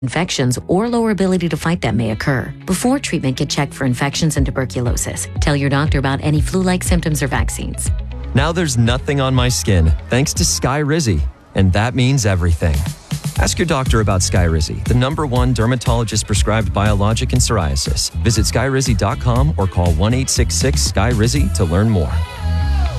infections or lower ability to fight them may occur. Before treatment, get checked for infections and tuberculosis. Tell your doctor about any flu-like symptoms or vaccines. Now there's nothing on my skin, thanks to Skyrizi, and that means everything. Ask your doctor about Skyrizi, the #1 dermatologist-prescribed biologic in psoriasis. Visit skyrizi.com or call 1-866-SKYRIZI to learn more.